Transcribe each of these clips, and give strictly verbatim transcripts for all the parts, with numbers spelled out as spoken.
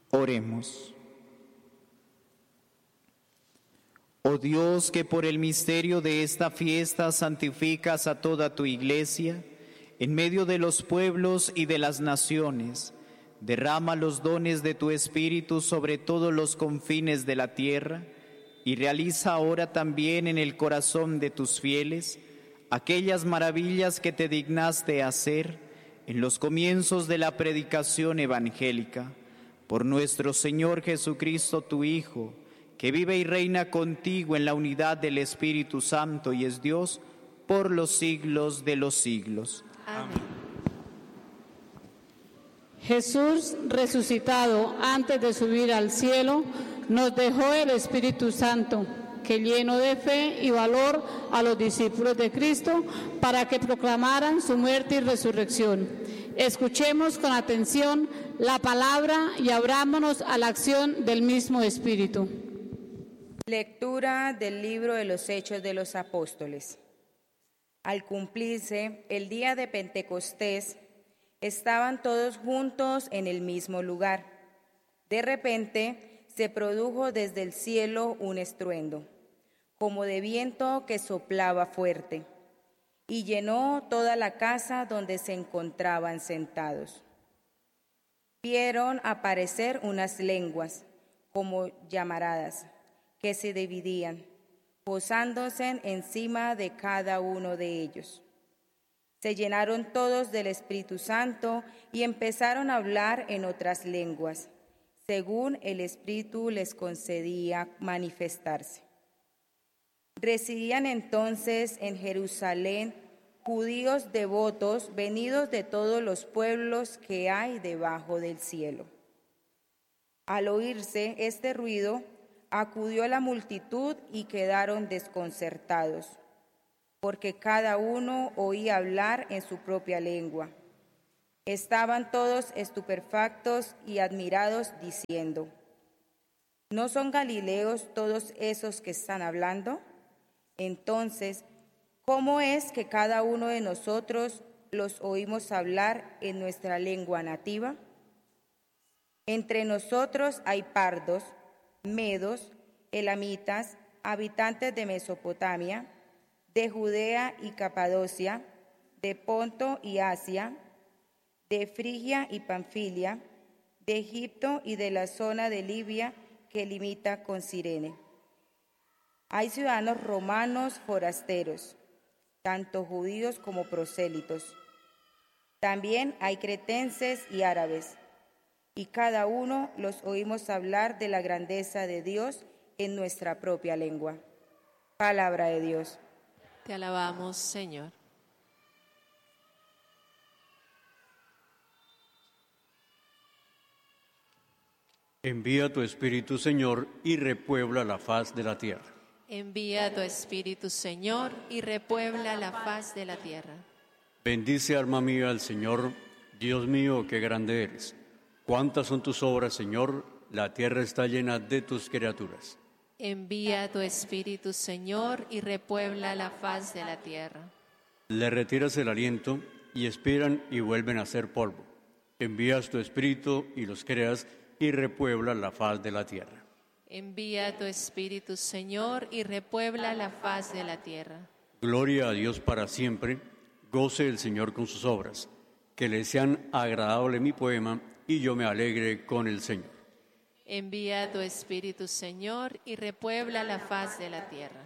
Oremos. Oh Dios, que por el misterio de esta fiesta santificas a toda tu Iglesia, en medio de los pueblos y de las naciones, derrama los dones de tu Espíritu sobre todos los confines de la tierra y realiza ahora también en el corazón de tus fieles aquellas maravillas que te dignaste hacer en los comienzos de la predicación evangélica. Por nuestro Señor Jesucristo, tu Hijo, que vive y reina contigo en la unidad del Espíritu Santo y es Dios por los siglos de los siglos. Amén. Jesús, resucitado antes de subir al cielo, nos dejó el Espíritu Santo, que llenó de fe y valor a los discípulos de Cristo para que proclamaran su muerte y resurrección. Escuchemos con atención la palabra y abrámonos a la acción del mismo Espíritu. Lectura del libro de los Hechos de los Apóstoles. Al cumplirse el día de Pentecostés, estaban todos juntos en el mismo lugar. De repente se produjo desde el cielo un estruendo, como de viento que soplaba fuerte, y llenó toda la casa donde se encontraban sentados. Vieron aparecer unas lenguas, como llamaradas, que se dividían, posándose encima de cada uno de ellos. Se llenaron todos del Espíritu Santo y empezaron a hablar en otras lenguas, según el Espíritu les concedía manifestarse. Residían entonces en Jerusalén judíos devotos venidos de todos los pueblos que hay debajo del cielo. Al oírse este ruido, acudió la multitud y quedaron desconcertados, porque cada uno oía hablar en su propia lengua. Estaban todos estupefactos y admirados, diciendo: ¿No son galileos todos esos que están hablando? Entonces, ¿cómo es que cada uno de nosotros los oímos hablar en nuestra lengua nativa? Entre nosotros hay pardos, medos, elamitas, habitantes de Mesopotamia, de Judea y Capadocia, de Ponto y Asia, de Frigia y Panfilia, de Egipto y de la zona de Libia que limita con Cirene. Hay ciudadanos romanos forasteros, tanto judíos como prosélitos. También hay cretenses y árabes, y cada uno los oímos hablar de la grandeza de Dios en nuestra propia lengua. Palabra de Dios. Te alabamos, Señor. Envía tu Espíritu, Señor, y repuebla la faz de la tierra. Envía tu Espíritu, Señor, y repuebla la faz de la tierra. Bendice, alma mía, al Señor. Dios mío, qué grande eres. Cuántas son tus obras, Señor. La tierra está llena de tus criaturas. Envía tu Espíritu, Señor, y repuebla la faz de la tierra. Le retiras el aliento y expiran y vuelven a ser polvo. Envías tu Espíritu y los creas y repuebla la faz de la tierra. Envía tu Espíritu, Señor, y repuebla la faz de la tierra. Gloria a Dios para siempre. Goce el Señor con sus obras. Que le sean agradable mi poema y yo me alegre con el Señor. Envía tu Espíritu, Señor, y repuebla la faz de la tierra.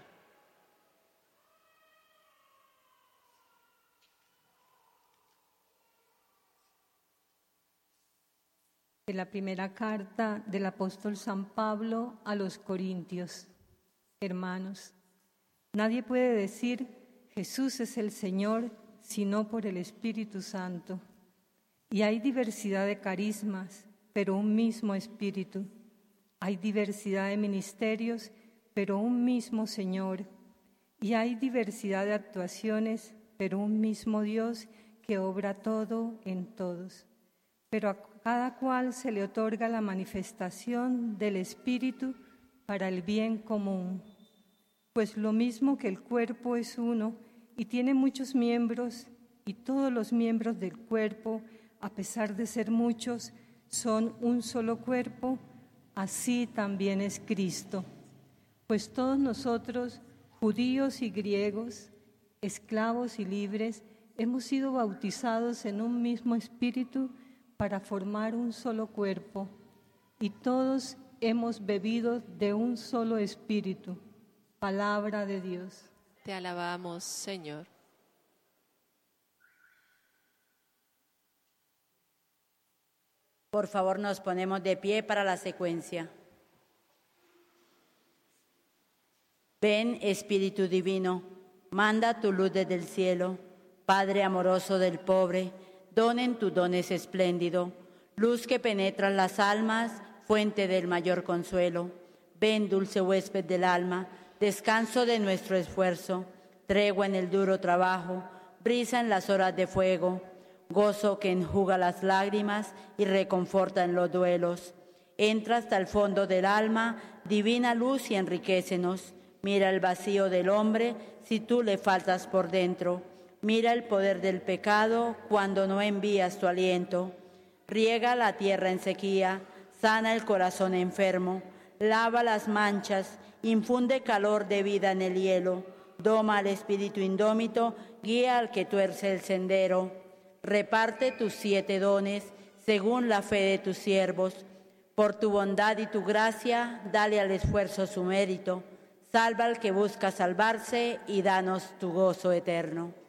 De la primera carta del apóstol San Pablo a los Corintios. Hermanos, nadie puede decir Jesús es el Señor sino por el Espíritu Santo. Y hay diversidad de carismas, pero un mismo Espíritu. Hay diversidad de ministerios, pero un mismo Señor. Y hay diversidad de actuaciones, pero un mismo Dios que obra todo en todos. Pero a cada cual se le otorga la manifestación del Espíritu para el bien común. Pues lo mismo que el cuerpo es uno y tiene muchos miembros, y todos los miembros del cuerpo, a pesar de ser muchos, son un solo cuerpo, así también es Cristo. Pues todos nosotros, judíos y griegos, esclavos y libres, hemos sido bautizados en un mismo espíritu para formar un solo cuerpo, y todos hemos bebido de un solo espíritu. Palabra de Dios. Te alabamos, Señor. Por favor, nos ponemos de pie para la secuencia. Ven, Espíritu Divino, manda tu luz desde el cielo. Padre amoroso del pobre, donen tus dones espléndido, luz que penetra las almas, fuente del mayor consuelo. Ven, dulce huésped del alma, descanso de nuestro esfuerzo, tregua en el duro trabajo, brisa en las horas de fuego, gozo que enjuga las lágrimas y reconforta en los duelos. Entra hasta el fondo del alma, divina luz, y enriquécenos. Mira el vacío del hombre si tú le faltas por dentro. Mira el poder del pecado cuando no envías tu aliento. Riega la tierra en sequía, sana el corazón enfermo, lava las manchas, infunde calor de vida en el hielo, doma al espíritu indómito, guía al que tuerce el sendero. Reparte tus siete dones según la fe de tus siervos. Por tu bondad y tu gracia, dale al esfuerzo su mérito. Salva al que busca salvarse y danos tu gozo eterno.